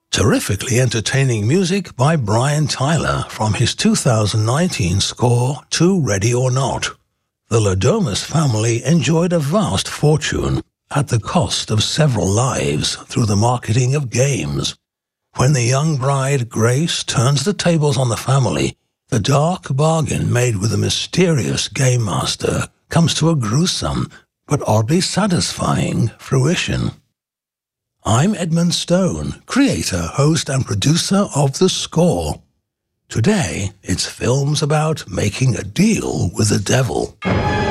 Terrifically entertaining music by Brian Tyler from his 2019 score To Ready or Not. The Ladomas family enjoyed a vast fortune at the cost of several lives through the marketing of games. When the young bride, Grace, turns the tables on the family, the dark bargain made with the mysterious game master comes to a gruesome but oddly satisfying fruition. I'm Edmund Stone, creator, host, and producer of The Score. Today, it's films about making a deal with the devil.